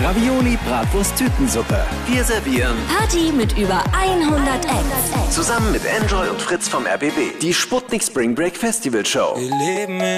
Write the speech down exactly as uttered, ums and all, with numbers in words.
Ravioli, Bratwurst, Tütensuppe. Wir servieren Party mit über hundert Acts. zusammen mit Enjoy und Fritz vom R B B die Sputnik Spring Break Festival Show. Wir leben